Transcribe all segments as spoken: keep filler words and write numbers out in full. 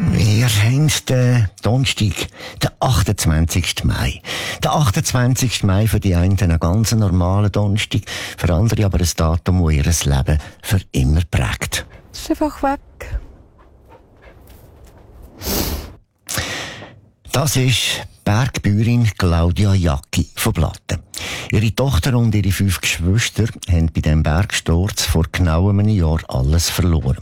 Wir haben den Donnerstag, den achtundzwanzigsten Mai. Der achtundzwanzigste Mai für die einen ein ganz normaler Donnerstag, für andere aber ein Datum, das ihr Leben für immer prägt. Es ist einfach weg. Das ist Bergbäuerin Claudia Jacki von Blatten. Ihre Tochter und ihre fünf Geschwister haben bei diesem Bergsturz vor genau einem Jahr alles verloren.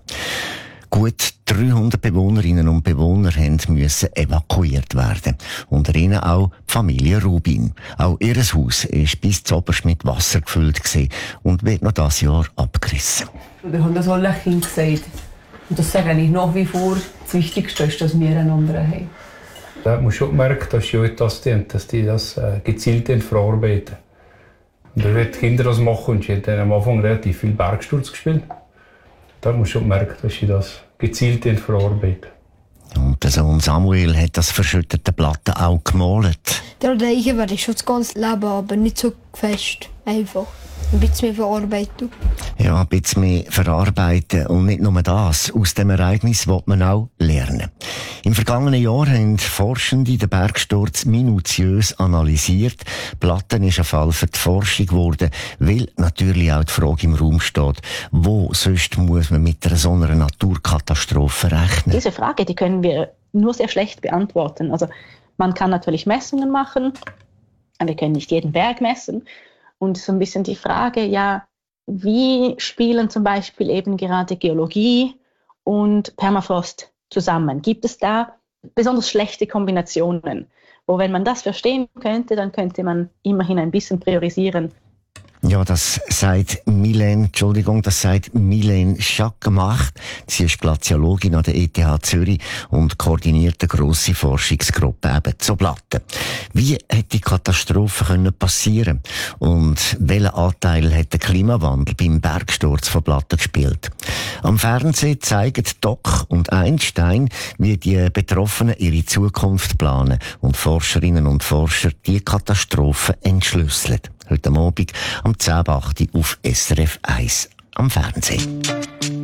Gut dreihundert Bewohnerinnen und Bewohner mussten evakuiert werden. Unter ihnen auch die Familie Rubin. Auch ihr Haus war bis zuoberst mit Wasser gefüllt und wird noch dieses Jahr abgerissen. Wir haben das alle Kinder gesagt. Und das sage ich nach wie vor. Das Wichtigste ist, dass wir einander haben. Da hat man schon gemerkt, dass die das tun, dass die das äh, gezielt verarbeiten. Und da wird die Kinder das machen und sie haben am Anfang relativ viel Bergsturz gespielt. Da hat man schon gemerkt, dass sie das gezielt verarbeiten. Und der Sohn Samuel hat das verschüttete Platten auch gemalt. Der Reichen werde ich schon das ganze Leben, aber nicht so fest. Einfach. Ein bisschen mehr Verarbeitung. Ja, ein bisschen mehr verarbeiten. Und nicht nur das. Aus dem Ereignis will man auch lernen. Im vergangenen Jahr haben Forschende den Bergsturz minutiös analysiert. Platten ist ein Fall für die Forschung geworden, weil natürlich auch die Frage im Raum steht, wo sonst muss man mit einer so einer Naturkatastrophe rechnen? Diese Frage, die können wir nur sehr schlecht beantworten. Also man kann natürlich Messungen machen, aber wir können nicht jeden Berg messen. Und so ein bisschen die Frage, ja, wie spielen zum Beispiel eben gerade Geologie und Permafrost zusammen? Gibt es da besonders schlechte Kombinationen? Wo, wenn man das verstehen könnte, dann könnte man immerhin ein bisschen priorisieren. Ja, das sagt Mylène, Entschuldigung, das sagt Mylène Schack-Macht. Sie ist Glaziologin an der E T H Zürich und koordiniert eine grosse Forschungsgruppe eben zu Platten. Wie hätte die Katastrophe können passieren? Und welchen Anteil hat der Klimawandel beim Bergsturz von Platten gespielt? Am Fernsehen zeigen Doc und Einstein, wie die Betroffenen ihre Zukunft planen und Forscherinnen und Forscher die Katastrophe entschlüsseln. Heute Abend am zehn Uhr acht auf S R F eins am Fernsehen.